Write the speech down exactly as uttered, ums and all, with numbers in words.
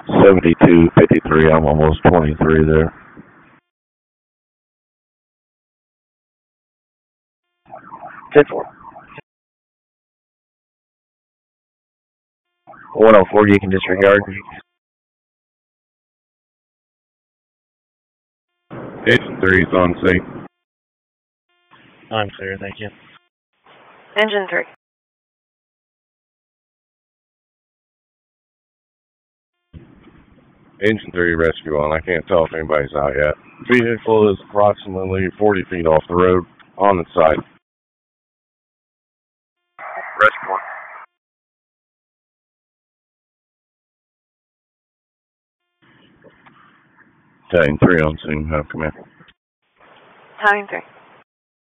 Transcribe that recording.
seventy-two fifty-three, I'm almost twenty-three there. ten four. one oh four, you can disregard. Engine three is on sync. I'm clear, thank you. Engine three. Engine three rescue on. I can't tell if anybody's out yet. Vehicle is approximately forty feet off the road on the side. Rescue one. Italian three on scene. Have command. Italian three.